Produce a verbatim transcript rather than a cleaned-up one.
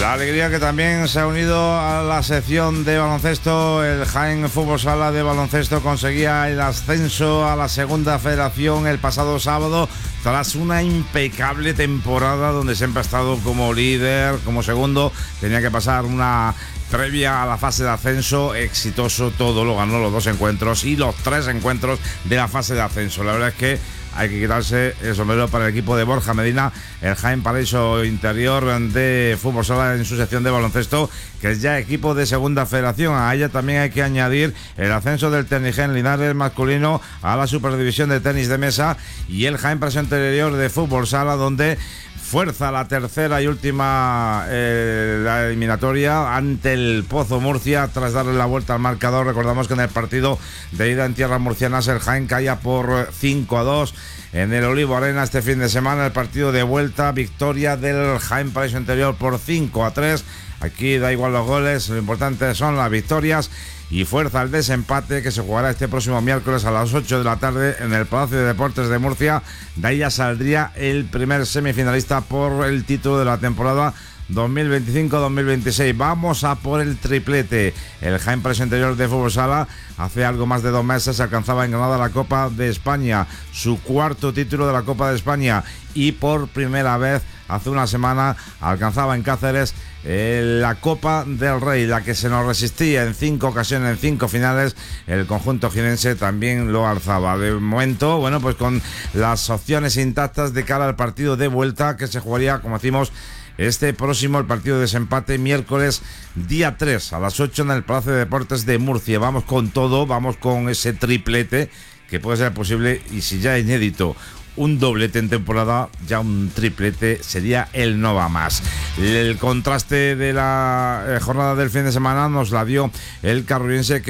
La alegría que también se ha unido a la sección de baloncesto. El Jaén Fútbol Sala de baloncesto conseguía el ascenso a la segunda federación el pasado sábado tras una impecable temporada donde siempre ha estado como líder, como segundo. Tenía que pasar una previa a la fase de ascenso, exitoso todo, lo ganó los dos encuentros y los tres encuentros de la fase de ascenso. La verdad es que hay que quitarse el sombrero para el equipo de Borja Medina, el Jaén Paraíso Interior de Fútbol Sala en su sección de baloncesto, que es ya equipo de segunda federación. A ella también hay que añadir el ascenso del Tecnigen Linares masculino a la Superdivisión de tenis de mesa y el Jaén Paraíso Interior de Fútbol Sala, donde fuerza la tercera y última eh, la eliminatoria ante el Pozo Murcia tras darle la vuelta al marcador. Recordamos que en el partido de ida en tierras murcianas el Jaén caía por cinco a dos en el Olivo Arena este fin de semana. El partido de vuelta, victoria del Jaén Paraíso Interior por cinco a tres. Aquí da igual los goles, lo importante son las victorias y fuerza el desempate que se jugará este próximo miércoles a las ocho de la tarde en el Palacio de Deportes de Murcia. De ahí ya saldría el primer semifinalista por el título de la temporada dos mil veinticinco dos mil veintiséis. Vamos a por el triplete. El Jaén Paraíso Interior de Fútbol Sala hace algo más de dos meses alcanzaba en Granada la Copa de España, su cuarto título de la Copa de España, y por primera vez hace una semana alcanzaba en Cáceres eh, la Copa del Rey, la que se nos resistía en cinco ocasiones, en cinco finales. El conjunto jienense también lo alzaba. De momento, bueno, pues con las opciones intactas de cara al partido de vuelta que se jugaría, como decimos, este próximo, el partido de desempate, miércoles día tres a las ocho en el Palacio de Deportes de Murcia. Vamos con todo, vamos con ese triplete que puede ser posible, y si ya inédito un doblete en temporada, ya un triplete sería el no va más. El contraste de la eh, jornada del fin de semana nos la dio el carruyense, que